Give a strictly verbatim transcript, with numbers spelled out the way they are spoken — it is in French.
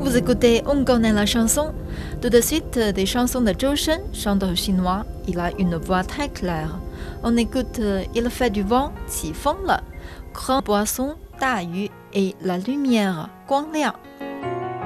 Vous écoutez On connaît la chanson. Tout de suite, des chansons de Zhou Shen, chanteur chinois. Il a une voix très claire. On écoute Il fait du vent, 起风了, Grand poisson, 大鱼 et la lumière, 光亮.